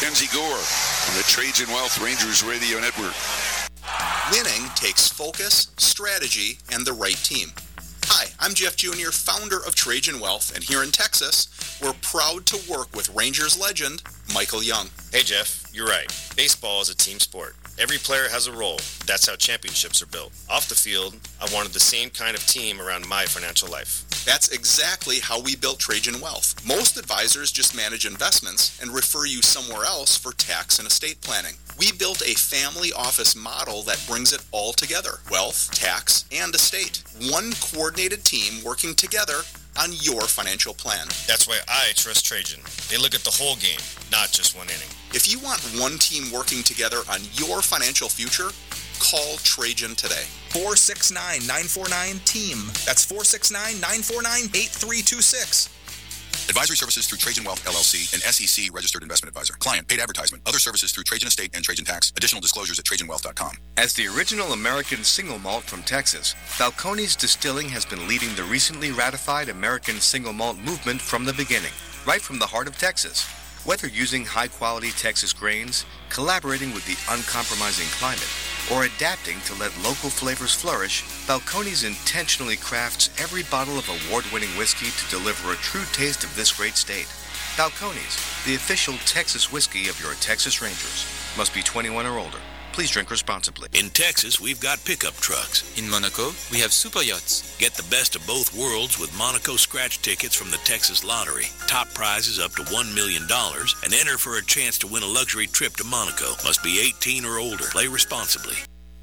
Mackenzie Gore on the Trajan Wealth Rangers Radio Network. Winning takes focus, strategy, and the right team. Hi, I'm Jeff Jr., founder of Trajan Wealth, and here in Texas, we're proud to work with Rangers legend Michael Young. Hey Jeff, you're right. Baseball is a team sport. Every player has a role. That's how championships are built. Off the field, I wanted the same kind of team around my financial life. That's exactly how we built Trajan Wealth. Most advisors just manage investments and refer you somewhere else for tax and estate planning. We built a family office model that brings it all together: wealth, tax, and estate. One coordinated team working together on your financial plan. That's why I trust Trajan. They look at the whole game, not just one inning. If you want one team working together on your financial future, call Trajan today. 469-949-TEAM. That's 469-949-8326. Advisory services through Trajan Wealth, LLC, an SEC registered investment advisor. Client paid advertisement. Other services through Trajan Estate and Trajan Tax. Additional disclosures at TrajanWealth.com. As the original American single malt from Texas, Falcone's Distilling has been leading the recently ratified American single malt movement from the beginning, right from the heart of Texas. Whether using high-quality Texas grains, collaborating with the uncompromising climate, or adapting to let local flavors flourish, Falcone's intentionally crafts every bottle of award-winning whiskey to deliver a true taste of this great state. Falcone's, the official Texas whiskey of your Texas Rangers. Must be 21 or older. Please drink responsibly. In Texas, we've got pickup trucks. In Monaco, we have super yachts. Get the best of both worlds with Monaco scratch tickets from the Texas Lottery. Top prizes up to $1 million and enter for a chance to win a luxury trip to Monaco. Must be 18 or older. Play responsibly.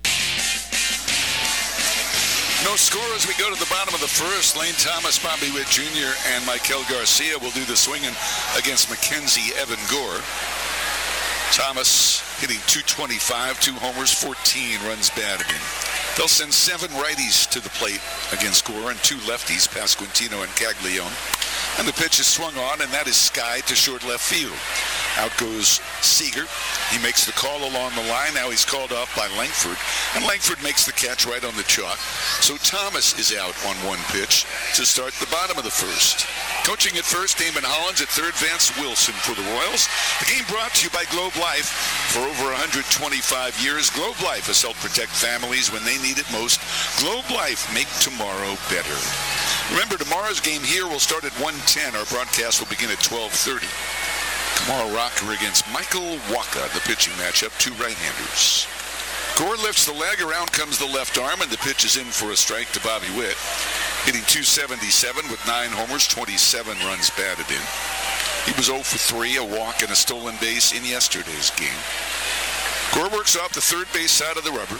No score as we go to the bottom of the first. Lane Thomas, Bobby Witt Jr., and Michael Garcia will do the swinging against Mackenzie Evan Gore. Thomas hitting .225, 2 homers, 14 runs batted in. They'll send 7 righties to the plate against Gore and 2 lefties, Pasquantino and Caglione. And the pitch is swung on, and that is skied to short left field. Out goes Seager. He makes the call along the line. Now he's called off by Langford, and Langford makes the catch right on the chalk. So Thomas is out on 1 pitch to start the bottom of the first. Coaching at first, Damon Hollins. At third, Vance Wilson for the Royals. The game brought to you by Globe Life. For over 125 years, Globe Life has helped protect families when they need it most. Globe Life, make tomorrow better. Remember, tomorrow's game here will start at 1:10. Our broadcast will begin at 12:30. Kamal Rocker against Michael Wacha, the pitching matchup, 2 right-handers. Gore lifts the leg, around comes the left arm, and the pitch is in for a strike to Bobby Witt. Hitting .277 with 9 homers, 27 runs batted in. He was 0 for 3, a walk and a stolen base in yesterday's game. Gore works off the third base side of the rubber.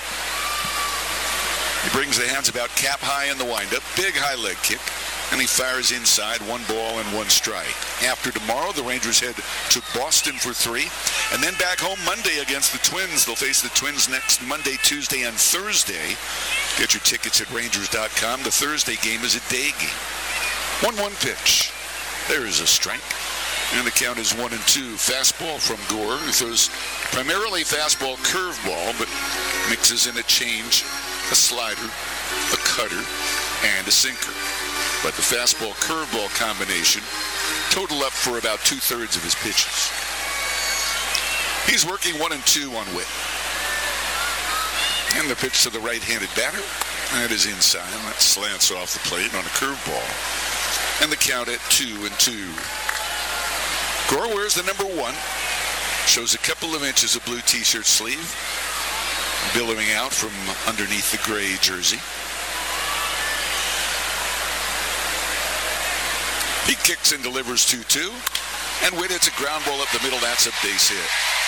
He brings the hands about cap high in the windup, big high leg kick, and he fires inside, 1 ball and 1 strike. After tomorrow, the Rangers head to Boston for 3, and then back home Monday against the Twins. They'll face the Twins next Monday, Tuesday, and Thursday. Get your tickets at Rangers.com. The Thursday game is a day game. 1-1 pitch. There is a strike. And the count is 1-2. Fastball from Gore, who throws primarily fastball curveball, but mixes in a change, a slider, a cutter, and a sinker. But the fastball curveball combination total up for about 2/3 of his pitches. He's working 1-2 on Witt. And the pitch to the right-handed batter. That is inside. That slants off the plate on a curveball. And the count at 2-2. Gore wears the number 1. Shows a couple of inches of blue t-shirt sleeve. Billowing out from underneath the gray jersey. He kicks and delivers 2-2. And Witt hits a ground ball up the middle. That's a base hit.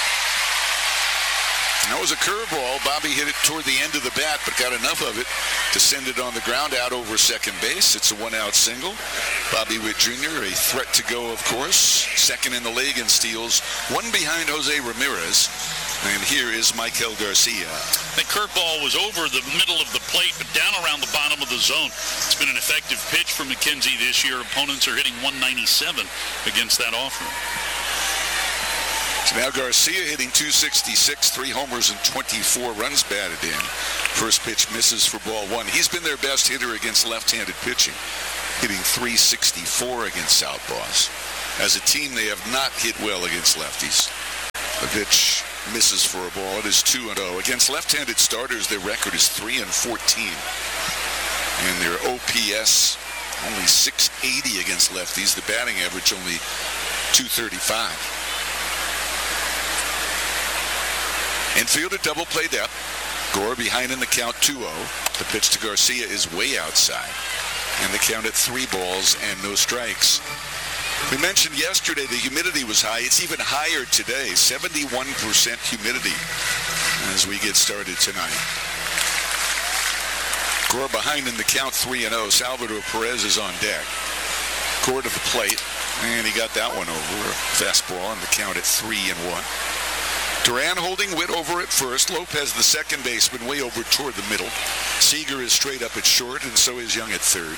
That was a curveball. Bobby hit it toward the end of the bat, but got enough of it to send it on the ground out over second base. It's a 1-out single. Bobby Witt Jr., a threat to go, of course. Second in the league in steals. 1 behind Jose Ramirez. And here is Michael Garcia. The curveball was over the middle of the plate, but down around the bottom of the zone. It's been an effective pitch for Mackenzie this year. Opponents are hitting 197 against that offering. So now Garcia hitting .266, 3 homers and 24 runs batted in. First pitch misses for ball 1. He's been their best hitter against left-handed pitching, hitting .364 against southpaws. As a team, they have not hit well against lefties. The pitch misses for a ball. It is 2-0. Against left-handed starters, their record is 3-14. And their OPS, only 680 against lefties. The batting average, only 235. Infield, a double play depth. Gore behind in the count 2-0. The pitch to Garcia is way outside. And the count at 3 balls and no strikes. We mentioned yesterday the humidity was high. It's even higher today, 71% humidity as we get started tonight. Gore behind in the count 3-0. Salvador Perez is on deck. Gore to the plate, and he got that one over. A fastball on the count at 3-1. Duran holding Witt over at first. Lopez, the second baseman, way over toward the middle. Seager is straight up at short, and so is Young at third.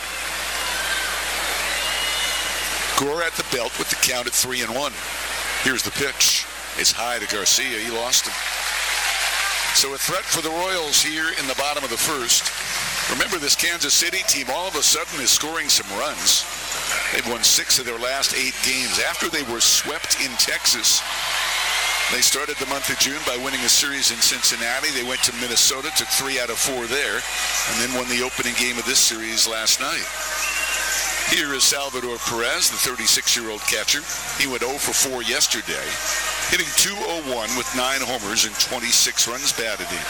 Gore at the belt with the count at 3-1. Here's the pitch. It's high to Garcia. He lost him. So a threat for the Royals here in the bottom of the first. Remember, this Kansas City team all of a sudden is scoring some runs. They've won 6 of their last 8 games after they were swept in Texas. They started the month of June by winning a series in Cincinnati. They went to Minnesota, took 3 out of 4 there, and then won the opening game of this series last night. Here is Salvador Perez, the 36-year-old catcher. He went 0 for 4 yesterday, hitting .201 with 9 homers and 26 runs batted in.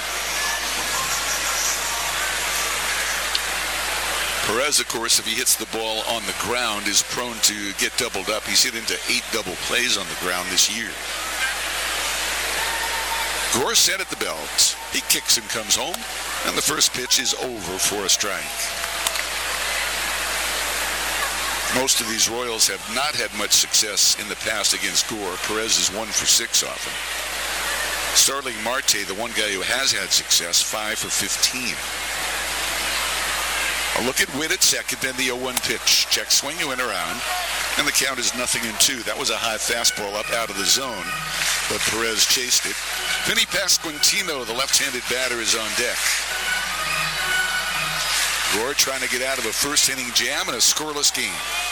Perez, of course, if he hits the ball on the ground, is prone to get doubled up. He's hit into 8 double plays on the ground this year. Gore set at the belt. He kicks and comes home, and the first pitch is over for a strike. Most of these Royals have not had much success in the past against Gore. Perez is 1 for 6 often. Starling Marte, the one guy who has had success, 5 for 15. A look at Witt at second, then the 0-1 pitch. Check swing, went around, and the count is 0-2. That was a high fastball up out of the zone, but Perez chased it. Vinny Pasquantino, the left-handed batter, is on deck. Gore trying to get out of a first-inning jam in a scoreless game.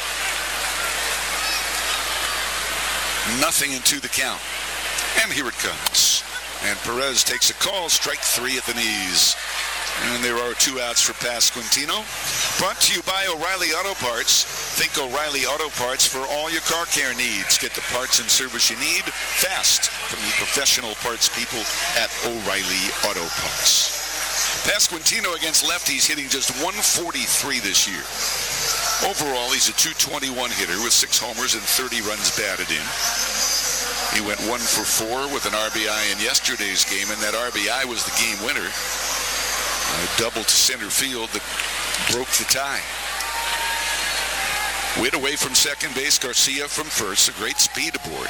0-2 the count. And here it comes. And Perez takes a call, strike 3 at the knees. And there are 2 outs for Pasquantino. Brought to you by O'Reilly Auto Parts. Think O'Reilly Auto Parts for all your car care needs. Get the parts and service you need fast from the professional parts people at O'Reilly Auto Parts. Pasquantino against lefties, hitting just 143 this year. Overall, he's a .221 hitter with 6 homers and 30 runs batted in. He went 1 for 4 with an RBI in yesterday's game, and that RBI was the game winner. A double to center field that broke the tie. Witt away from second base, Garcia from first. A great speed aboard.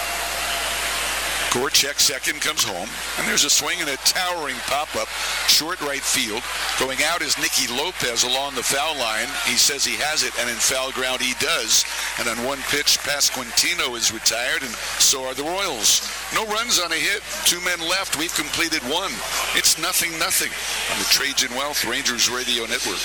Gore checks second, comes home, and there's a swing and a towering pop-up, short right field. Going out is Nicky Lopez along the foul line. He says he has it, and in foul ground he does. And on one pitch, Pasquantino is retired, and so are the Royals. No runs on a hit, 2 men left. We've completed 1. It's 0-0 on the Trajan Wealth Rangers Radio Network.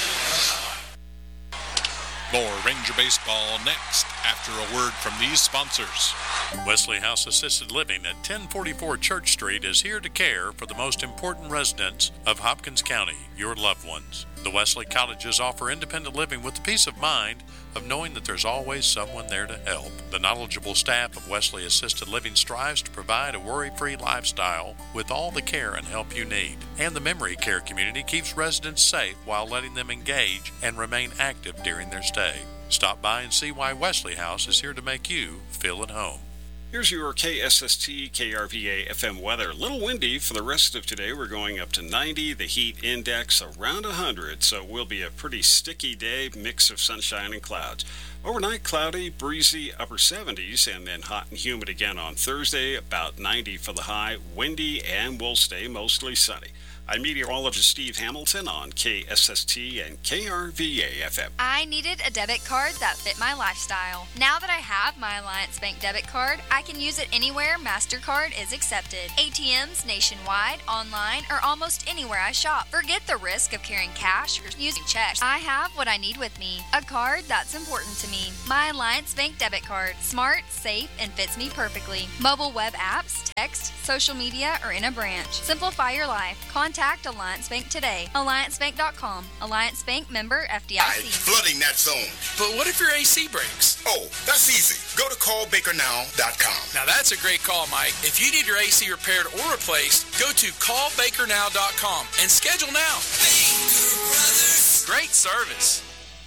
More Ranger Baseball next after a word from these sponsors. Wesley House Assisted Living at 1044 Church Street is here to care for the most important residents of Hopkins County, your loved ones. The Wesley Cottages offer independent living with the peace of mind of knowing that there's always someone there to help. The knowledgeable staff of Wesley Assisted Living strives to provide a worry-free lifestyle with all the care and help you need. And the memory care community keeps residents safe while letting them engage and remain active during their stay. Stop by and see why Wesley House is here to make you feel at home. Here's your KSST KRVA FM weather. A little windy for the rest of today. We're going up to 90. The heat index around 100, so it will be a pretty sticky day, mix of sunshine and clouds. Overnight, cloudy, breezy, upper 70s, and then hot and humid again on Thursday, about 90 for the high, windy, and will stay mostly sunny. I'm meteorologist Steve Hamilton on KSST and KRVA-FM. I needed a debit card that fit my lifestyle. Now that I have my Alliance Bank debit card, I can use it anywhere MasterCard is accepted. ATMs nationwide, online, or almost anywhere I shop. Forget the risk of carrying cash or using checks. I have what I need with me. A card that's important to me. My Alliance Bank debit card. Smart, safe, and fits me perfectly. Mobile web apps, text, social media, or in a branch. Simplify your life. Contact Alliance Bank today. AllianceBank.com. Alliance Bank member FDIC. Flooding that zone. But what if your AC breaks? Oh, that's easy. Go to callbakernow.com. Now that's a great call, Mike. If you need your AC repaired or replaced, go to callbakernow.com and schedule now. Baker Brothers. Great service.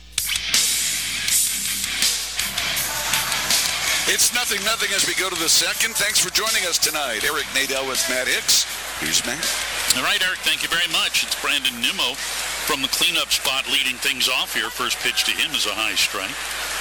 It's 0-0 as we go to the second. Thanks for joining us tonight. Eric Nadel with Matt Hicks. Here's Matt. All right, Eric, thank you very much. It's Brandon Nimmo from the cleanup spot leading things off here. First pitch to him is a high strike.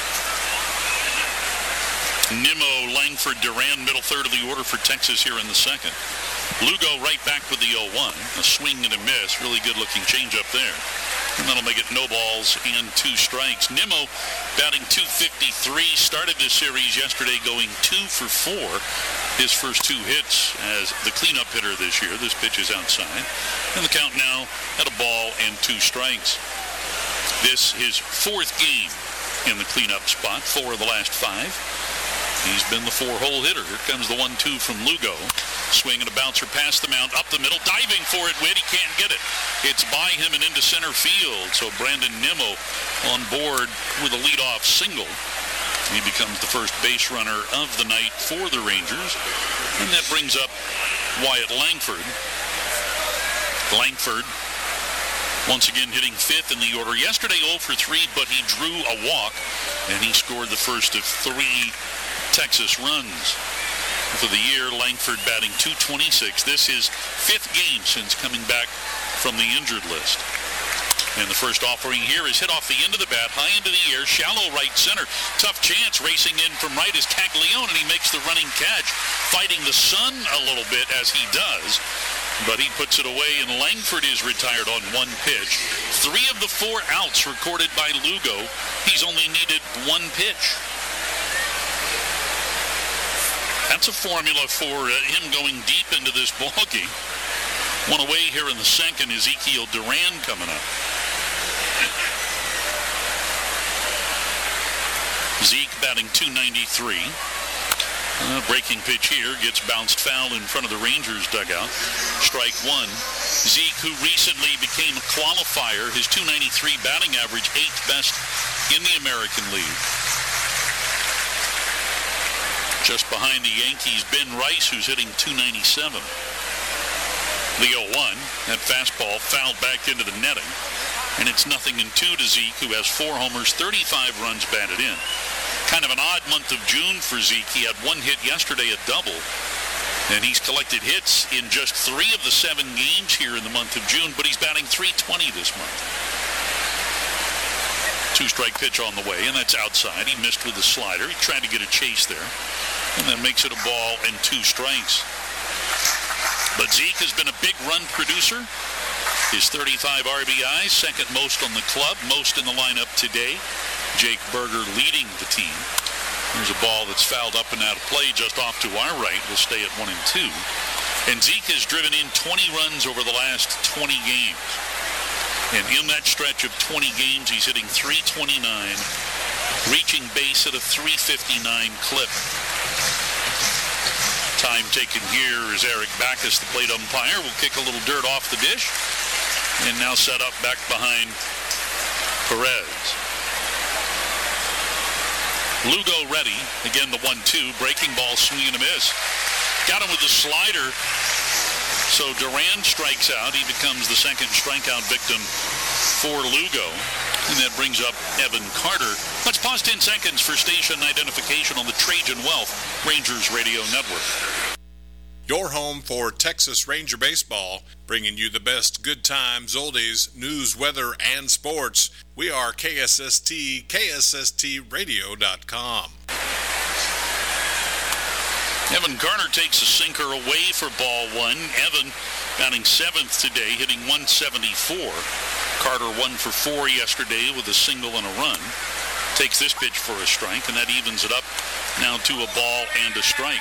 Nimmo, Langford, Duran, middle third of the order for Texas here in the second. Lugo right back with the 0-1. A swing and a miss. Really good-looking changeup there. And that'll make it no balls and 2 strikes. Nimmo batting .253. Started this series yesterday going 2 for 4. His first 2 hits as the cleanup hitter this year. This pitch is outside. And the count now at a ball and 2 strikes. This his 4th game in the cleanup spot. 4 of the last 5. He's been the 4-hole hitter. Here comes the 1-2 from Lugo. Swing and a bouncer past the mound, up the middle, diving for it. Witt, he can't get it. It's by him and into center field. So Brandon Nimmo on board with a leadoff single. He becomes the first base runner of the night for the Rangers. And that brings up Wyatt Langford. Langford once again hitting 5th in the order. Yesterday 0 for 3, but he drew a walk, and he scored the first of 3 Texas runs. For the year, Langford batting .226. This is 5th game since coming back from the injured list. And the first offering here is hit off the end of the bat, high into the air, shallow right center. Tough chance. Racing in from right is Caglione, and he makes the running catch, fighting the sun a little bit as he does. But he puts it away, and Langford is retired on 1 pitch. 3 of the 4 outs recorded by Lugo. He's only needed 1 pitch. That's a formula for him going deep into this ballgame. One away here in the second, Ezekiel Duran coming up. Zeke batting .293. Breaking pitch here gets bounced foul in front of the Rangers dugout. Strike 1. Zeke, who recently became a qualifier, his .293 batting average, 8th best in the American League. Just behind the Yankees, Ben Rice, who's hitting .297. The 0-1, that fastball fouled back into the netting. And it's 0-2 to Zeke, who has 4 homers, 35 runs batted in. Kind of an odd month of June for Zeke. He had 1 hit yesterday, a double. And he's collected hits in just 3 of the 7 games here in the month of June, but he's batting .320 this month. 2-strike pitch on the way, and that's outside. He missed with a slider. He tried to get a chase there. And that makes it a ball and 2 strikes. But Zeke has been a big run producer. His 35 RBIs, second most on the club, most in the lineup today. Jake Berger leading the team. There's a ball that's fouled up and out of play just off to our right. We'll stay at 1-2. And Zeke has driven in 20 runs over the last 20 games. And in that stretch of 20 games, he's hitting .329, reaching base at a .359 clip. Time taken here is Eric Backus, the plate umpire, will kick a little dirt off the dish. And now set up back behind Perez. Lugo ready. Again, the 1-2. Breaking ball, swing and a miss. Got him with the slider. So Duran strikes out. He becomes the second strikeout victim for Lugo. And that brings up Evan Carter. Let's pause 10 seconds for station identification on the Trajan Wealth Rangers Radio Network. Your home for Texas Ranger baseball, bringing you the best good times, oldies, news, weather, and sports. We are KSST, KSSTradio.com. Evan Carter takes a sinker away for ball one. Evan batting 7th today, hitting 174. Carter 1 for 4 yesterday with a single and a run. Takes this pitch for a strike, and that evens it up now to a ball and a strike.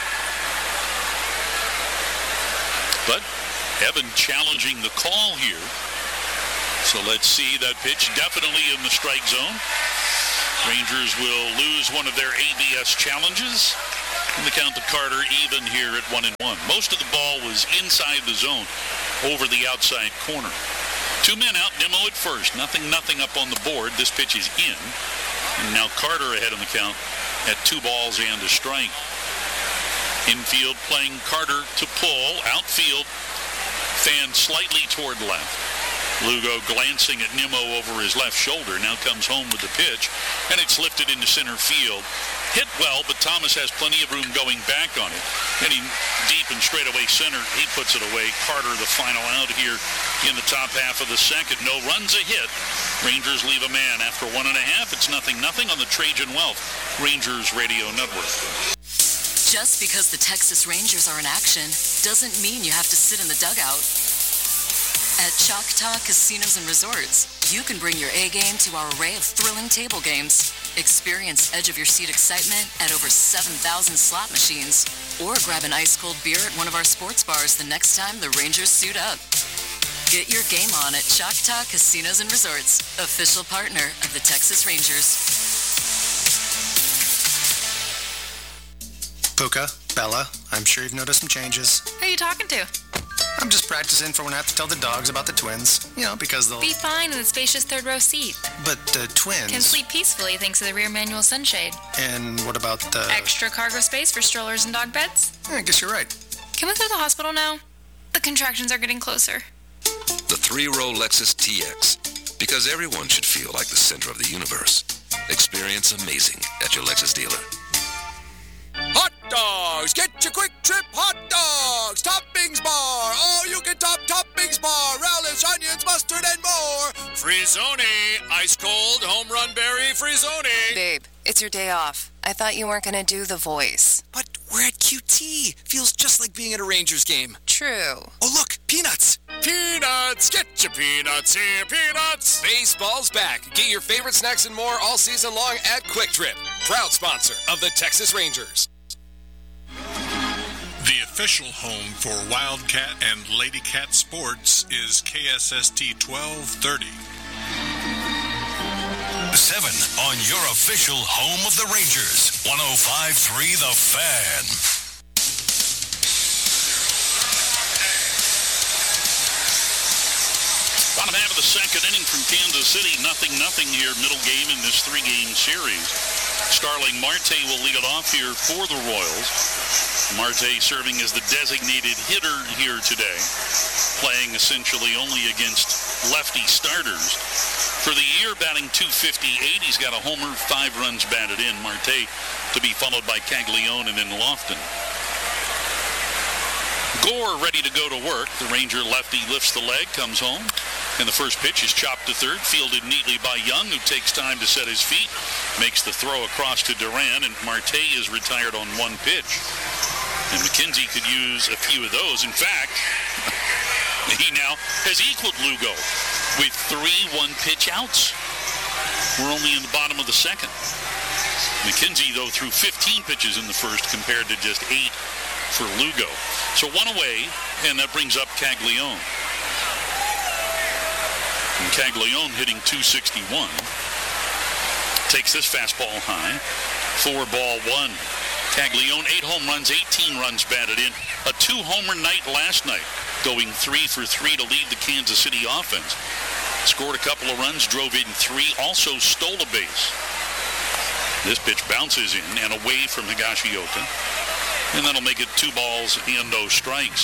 But Evan challenging the call here. So let's see that pitch, definitely in the strike zone. Rangers will lose one of their ABS challenges. And the count to Carter even here at 1-1. Most of the ball was inside the zone, over the outside corner. 2 men out, Nimmo at first. Nothing up on the board. This pitch is in. And now Carter ahead in the count at 2 balls and a strike. Infield playing Carter to pull. Outfield, fan slightly toward left. Lugo glancing at Nimmo over his left shoulder. Now comes home with the pitch, and it's lifted into center field. Hit well, but Thomas has plenty of room going back on it. Hitting deep and straight away center, he puts it away. Carter the final out here in the top half of the second. No runs, a hit. Rangers leave a man after 1.5. It's 0-0 on the Trajan Wealth Rangers Radio Network. Just because the Texas Rangers are in action doesn't mean you have to sit in the dugout. At Choctaw Casinos and Resorts, you can bring your A game to our array of thrilling table games. Experience edge-of-your-seat excitement at over 7,000 slot machines. Or grab an ice-cold beer at one of our sports bars the next time the Rangers suit up. Get your game on at Choctaw Casinos and Resorts, official partner of the Texas Rangers. Puka, Bella, I'm sure you've noticed some changes. Who are you talking to? I'm just practicing for when I have to tell the dogs about the twins. You know, because they'll... Be fine in the spacious third row seat. But the twins... Can sleep peacefully thanks to the rear manual sunshade. And what about the... Extra cargo space for strollers and dog beds? I guess you're right. Can we go to the hospital now? The contractions are getting closer. The 3-row Lexus TX. Because everyone should feel like the center of the universe. Experience amazing at your Lexus dealer. Hot dogs! Get your Quick Trip hot dogs! Toppings bar! All you can toppings bar! Relish, onions, mustard, and more! Frizzoni! Ice cold home run berry Frizzoni! Babe, it's your day off. I thought you weren't going to do the voice. But we're at QT. Feels just like being at a Rangers game. True. Oh, look! Peanuts! Peanuts! Get your peanuts here, peanuts! Baseball's back. Get your favorite snacks and more all season long at Quick Trip. Proud sponsor of the Texas Rangers. The official home for Wildcat and Lady Cat sports is KSST 1230. 7 on your official home of the Rangers. 105.3 The Fan. Bottom half of the second inning from Kansas City. 0-0 here, middle game in this 3-game series. Starling Marte will lead it off here for the Royals. Marte serving as the designated hitter here today, playing essentially only against lefty starters. For the year, batting .258, he's got a homer, 5 runs batted in. Marte to be followed by Caglione and then Lofton. Gore ready to go to work. The Ranger lefty lifts the leg, comes home, and the first pitch is chopped to third, fielded neatly by Young, who takes time to set his feet, makes the throw across to Duran, and Marte is retired on 1 pitch. And McKenzie could use a few of those. In fact, he now has equaled Lugo with 3 one-pitch outs. We're only in the bottom of the second. McKenzie, though, threw 15 pitches in the first compared to just 8 for Lugo. So 1 away, and that brings up Caglione. And Caglione hitting .261. Takes this fastball high. 4-1. Caglione, 8 home runs, 18 runs batted in. A 2-homer night last night, going 3 for 3 to lead the Kansas City offense. Scored a couple of runs, drove in 3, also stole a base. This pitch bounces in and away from Higashioka. And that'll make it 2 balls and no strikes.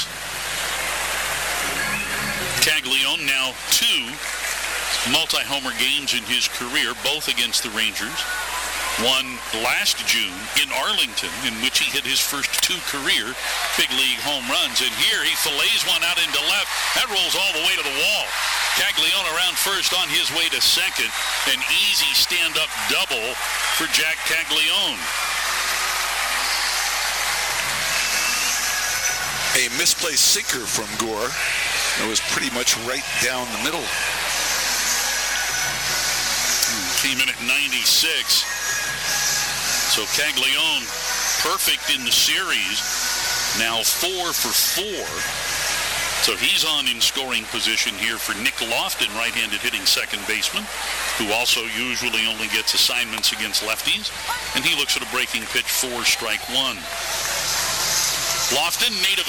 Caglione now 2 multi-homer games in his career, both against the Rangers. One last June in Arlington, in which he hit his first 2 career big league home runs. And here he fillets one out into left. That rolls all the way to the wall. Caglione around first on his way to second. An easy stand-up double for Jack Caglione. A misplaced sinker from Gore. It was pretty much right down the middle. Came in at 96. So Caglione perfect in the series. Now 4 for 4. So he's on in scoring position here for Nick Lofton, right-handed hitting second baseman, who also usually only gets assignments against lefties. And he looks at a breaking pitch for strike one. Lofton, native